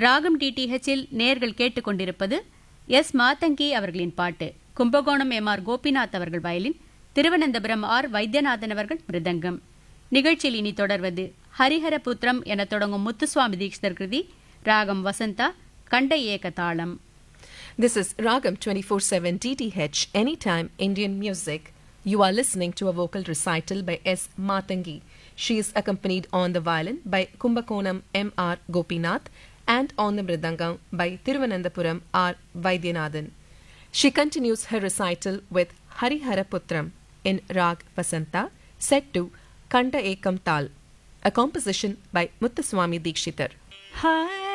ராகம் டிடிஹெச்சில் நேர்கள் கேட்டுக்கொண்டிருப்பது எஸ் மாதங்கி அவர்களின் பாட்டு. கும்பகோணம் எம்.ஆர். கோபிநாத் அவர்கள் வயலின், திருவனந்தபுரம் ஆர். வைத்தியநாதன் அவர்கள் மிருதங்கம். நிகழ்ச்சியில் இனி தொடர்வது ஹரிஹரபுத்திரம் என தொடங்கும் முத்துசுவாமி தீக்ஷிதர் கிருதி, ராகம் வசந்தா, கண்ட ஏக தாளம். This is Ragam 24/7 DTH Anytime Indian Music. You are listening to a vocal recital by S. Matangi. She is accompanied on the violin by Kumbakonam M.R. Gopinath and on the mridangam by Thiruvananthapuram R. Vaidyanathan. She continues her recital with Hariharaputram in Rag Vasanta, set to Kanda Ekam Tal, a composition by Muthuswami Dikshitar.